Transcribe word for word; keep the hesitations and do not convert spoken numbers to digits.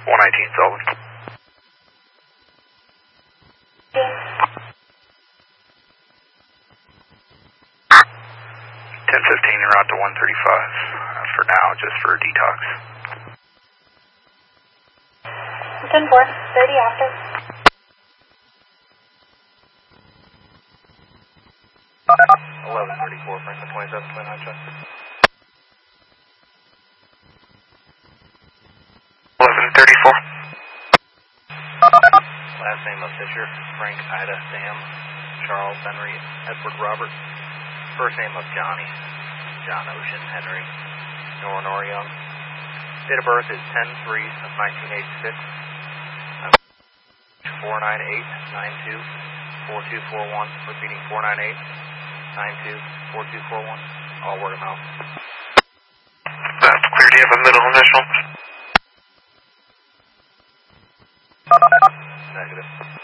one nineteen, Sullivan. ten fifteen, you're out to one thirty-five uh, for now, just for detox. ten four, thirty after. eleven thirty-four, Franklin twenty-seven, Twin High Check. eleven thirty-four. Last name of Fisher, Frank, Ida, Sam, Charles, Henry, Edward, Robert. First name of Johnny, John Ocean, Henry, Nora, Nora Young. Date of birth is ten three of nineteen eighty-six. four nine eight nine two four two four one. Repeating four nine eight nine two four two four one. All word of mouth. That's clear. Do you have a middle initial? Negative.